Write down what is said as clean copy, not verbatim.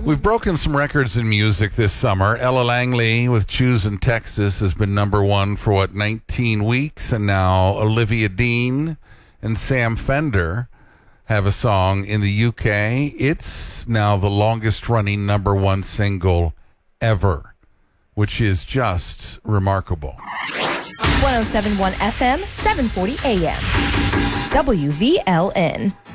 We've broken some records in music this summer. Ella Langley with Choosing Texas has been number one for, 19 weeks? And now Olivia Dean and Sam Fender have a song in the UK. It's now the longest running number one single ever, which is just remarkable. 107.1 FM, 740 AM. WVLN.